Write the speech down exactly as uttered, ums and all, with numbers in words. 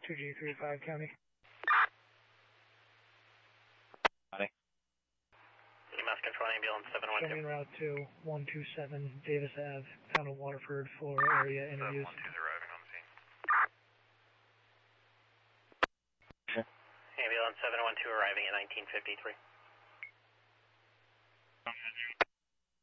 two G three five County. County. Mass Control Ambulance seven one two. Show me en route to one two seven Davis Ave, town of Waterford for area interviews. seven one two is arriving on the scene. Sure. Ambulance seven one two arriving at nineteen fifty-three.